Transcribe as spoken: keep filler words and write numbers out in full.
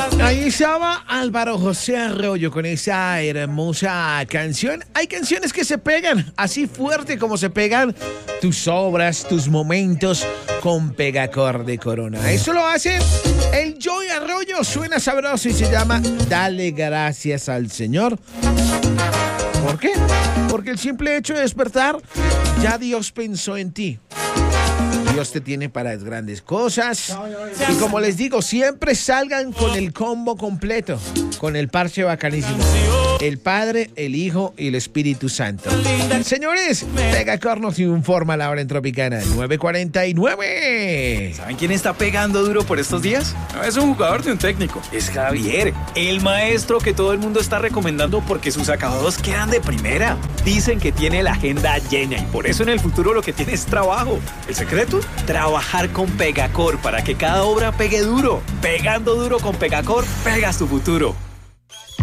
Ahí estaba Álvaro José Arroyo con esa hermosa canción. Hay canciones que se pegan así fuerte como se pegan tus obras, tus momentos con Pegacor de Corona. Eso lo hace el Joey Arroyo. Suena sabroso y se llama Dale Gracias al Señor. ¿Por qué? Porque el simple hecho de despertar, ya Dios pensó en ti. Dios te tiene para grandes cosas. Y como les digo, siempre salgan con el combo completo, con el parche bacanísimo. El Padre, el Hijo y el Espíritu Santo. Señores, Pegacor nos informa la hora en Tropicana, nueve cuarenta y nueve. ¿Saben quién está pegando duro por estos días? No es un jugador de un técnico, es Javier, el maestro que todo el mundo está recomendando porque sus acabados quedan de primera. Dicen que tiene la agenda llena y por eso en el futuro lo que tiene es trabajo. ¿El secreto? Trabajar con Pegacor para que cada obra pegue duro. Pegando duro con Pegacor, pegas tu futuro.